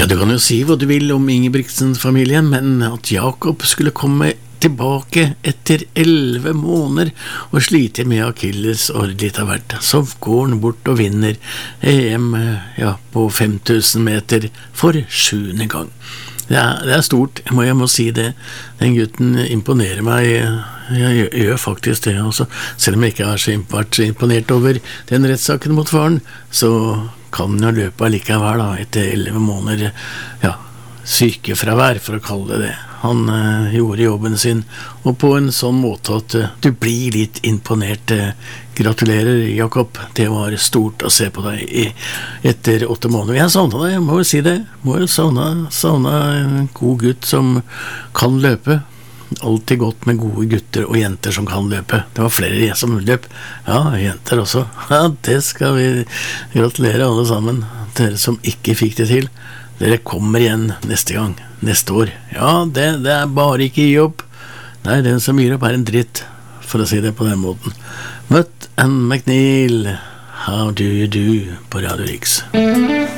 Du kan jo si hva du vil om Ingebrigtsen-familien, men at Jakob skulle komme tilbake etter 11 måneder og sliter med Achilles og litt av hvert, så går han bort og vinner EM på 5000 meter for 7. gang. Det er stort, jeg må si det. Den gutten imponerer meg. Jeg gjør faktisk det også. Selv om jeg ikke har vært så imponert over den rettssaken mot faren, så kan han jo løpe allikevel da, etter 11 måneder sykefravær, for å kalle det det. Han gjorde jobben sin, og på en sånn måte at du blir litt imponert. Gratulerer, Jakob. Det var stort å se på deg etter 8 måneder. Jeg savnet deg, jeg må jo si det. Må jo savne en god gutt som kan løpe. Alltid godt med gode gutter og jenter som kan løpe. Det var flere som løp. Ja, jenter også. Ja, det skal vi gratulere alle sammen. Dere som ikke fikk det til. Dere kommer igjen neste gang, neste år. Ja, det er bare ikke gi opp. Nei, den som gir opp er en dritt, for å si det på den måten. Mutt and McNeil, How Do You Do på Radio Riks.